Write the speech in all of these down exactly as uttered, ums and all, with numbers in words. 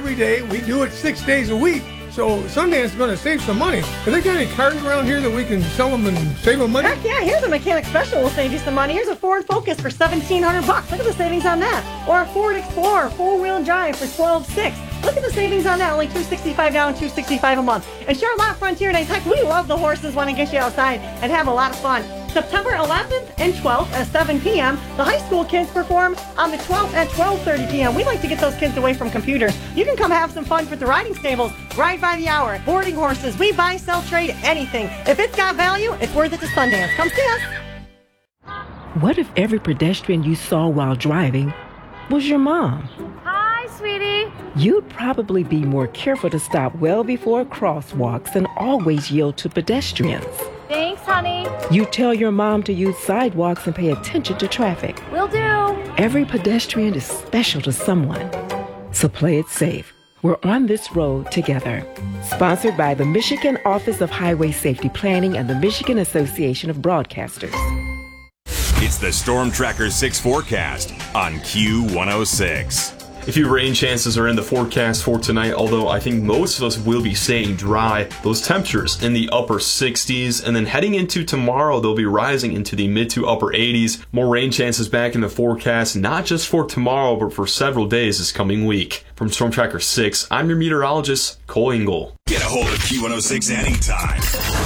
every day. We do it six days a week. So Sundance is going to save some money. Have they got any cars around here that we can sell them and save them money? Heck yeah, here's a mechanic special will save you some money. Here's a Ford Focus for seventeen hundred bucks. Look at the savings on that. Or a Ford Explorer four-wheel drive for twelve six. Look at the savings on that. Only two hundred sixty-five down, two hundred sixty-five a month. And Charlotte Frontier Days. Heck, we love the horses. Want to get you outside and have a lot of fun. September eleventh and twelfth at seven p.m. The high school kids perform on the twelfth at twelve thirty p.m. We like to get those kids away from computers. You can come have some fun with the riding stables, ride by the hour, boarding horses. We buy, sell, trade, anything. If it's got value, it's worth it to Sundance. Come see us. What if every pedestrian you saw while driving was your mom? Hi, sweetie. You'd probably be more careful to stop well before crosswalks and always yield to pedestrians. Thanks, honey. You tell your mom to use sidewalks and pay attention to traffic. Will do. Every pedestrian is special to someone. So play it safe. We're on this road together. Sponsored by the Michigan Office of Highway Safety Planning and the Michigan Association of Broadcasters. It's the Storm Tracker six forecast on Q one oh six. A few rain chances are in the forecast for tonight, although I think most of us will be staying dry. Those temperatures in the upper sixties, and then heading into tomorrow, they'll be rising into the mid to upper eighties. More rain chances back in the forecast, not just for tomorrow, but for several days this coming week. From Storm Tracker six, I'm your meteorologist, Cole Engel. Get a hold of Q one oh six anytime.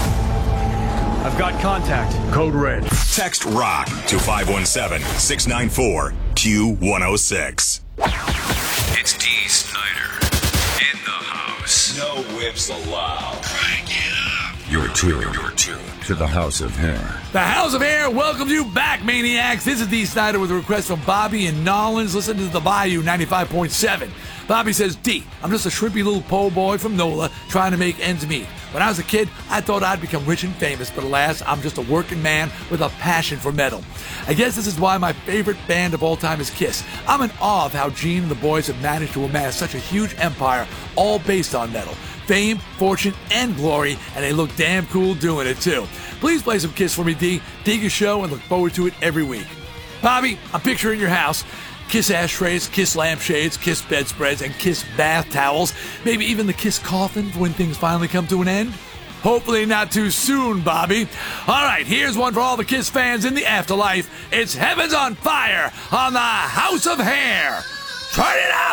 I've got contact. Code red. Text ROCK to five one seven, six nine four, Q one oh six. It's Dee Snider in the house. No whips allowed. Crank it up. You're tuned, You're tuned to the House of Hair. The House of Hair welcomes you back, Maniacs. This is Dee Snider with a request from Bobby in Nollins. Listen to the Bayou ninety-five point seven. Bobby says, D, I'm just a shrimpy little po' boy from NOLA trying to make ends meet. When I was a kid, I thought I'd become rich and famous, but alas, I'm just a working man with a passion for metal. I guess this is why my favorite band of all time is Kiss. I'm in awe of how Gene and the boys have managed to amass such a huge empire, all based on metal. Fame, fortune, and glory, and they look damn cool doing it too. Please play some Kiss for me, D. Dig your show and look forward to it every week. Bobby, I'm picturing your house. Kiss ashtrays, Kiss lampshades, Kiss bedspreads, and Kiss bath towels. Maybe even the Kiss coffin for when things finally come to an end. Hopefully not too soon, Bobby. All right, here's one for all the Kiss fans in the afterlife. It's Heaven's on Fire on the House of Hair. Turn it up!